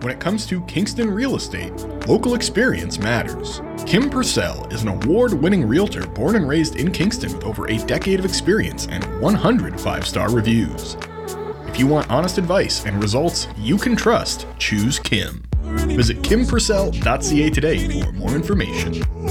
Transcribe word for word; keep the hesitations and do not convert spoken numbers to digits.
When it comes to Kingston real estate, local experience matters. Kim Purcell is an award-winning realtor born and raised in Kingston with over a decade of experience and one hundred five-star reviews. If you want honest advice and results you can trust, choose Kim. Visit kim purcell dot c a today for more information.